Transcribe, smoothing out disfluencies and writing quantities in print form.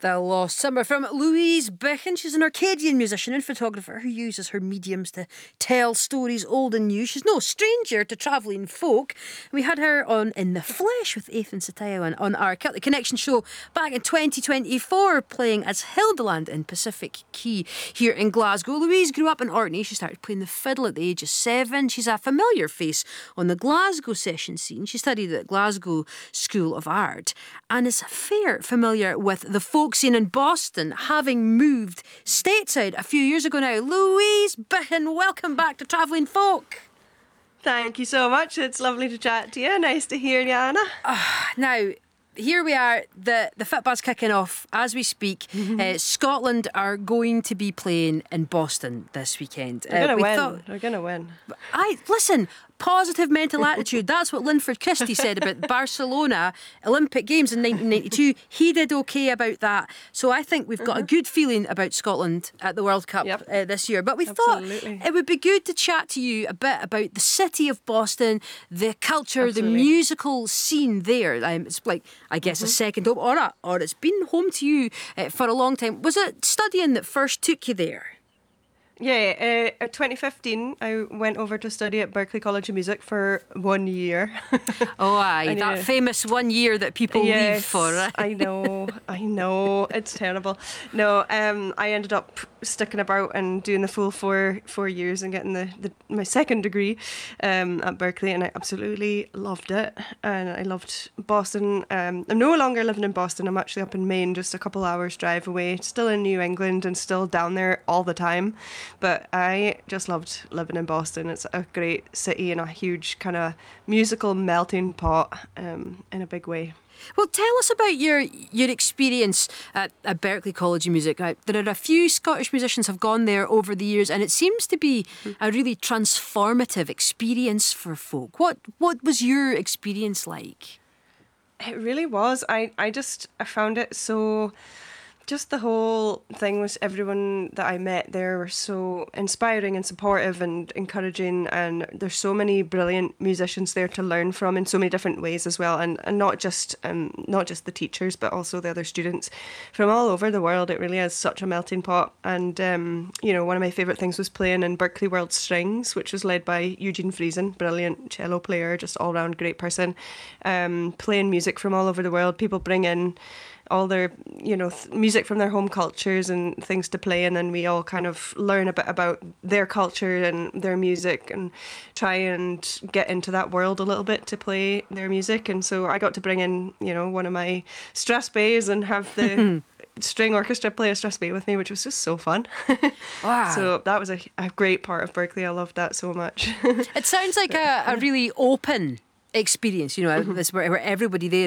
The Lost Summer from Louise Bechen. She's an Arcadian musician and photographer who uses her mediums to tell stories old and new. She's no stranger to travelling folk. We had her on In the Flesh with Ethan Satayo on our Celtic Connection show back in 2024, playing as Hildeland in Pacific Quay here in Glasgow. Louise grew up in Orkney. She started playing the fiddle at the age of 7. She's a familiar face on the Glasgow session scene. She studied at Glasgow School of Art and is fair familiar with the folk scene in Boston, having moved stateside a few years ago now. Louise Bechen, welcome back to Travelling Folk. Thank you so much. It's lovely to chat to you. Nice to hear you, Anna. Now, here we are, the Fitbuzz kicking off as we speak. Scotland are going to be playing in Boston this weekend. They're going to win. Listen, positive mental attitude. That's what Linford Christie said about Barcelona Olympic Games in 1992. He did okay about that. So I think we've got a good feeling about Scotland at the World Cup this year. But we thought it would be good to chat to you a bit about the city of Boston, the culture, the musical scene there. It's like, I guess, a second home, or it's been home to you for a long time. Was it studying that first took you there? Yeah, 2015, I went over to study at Berklee College of Music for 1 year. Oh, aye, that famous 1 year that people leave for. Right? I know, it's terrible. No, I ended up sticking about and doing the full four years and getting my second degree at Berklee, and I absolutely loved it. And I loved Boston. I'm no longer living in Boston. I'm actually up in Maine, just a couple hours drive away, still in New England and still down there all the time. But I just loved living in Boston. It's a great city and a huge kind of musical melting pot in a big way. Well, tell us about your experience at Berklee College of Music. There are a few Scottish musicians have gone there over the years, and it seems to be a really transformative experience for folk. What was your experience like? It really was. I found it so... Just the whole thing was everyone that I met there were so inspiring and supportive and encouraging, and there's so many brilliant musicians there to learn from in so many different ways as well, and not just the teachers but also the other students from all over the world. It really is such a melting pot. And one of my favourite things was playing in Berklee World Strings, which was led by Eugene Friesen, brilliant cello player, just all round great person, playing music from all over the world. People bring in all their, music from their home cultures and things to play, and then we all kind of learn a bit about their culture and their music and try and get into that world a little bit to play their music. And so I got to bring in, one of my Strasbays and have the string orchestra play a Strasbay with me, which was just so fun. Wow. So that was a great part of Berklee. I loved that so much. It sounds like a really open experience, where everybody there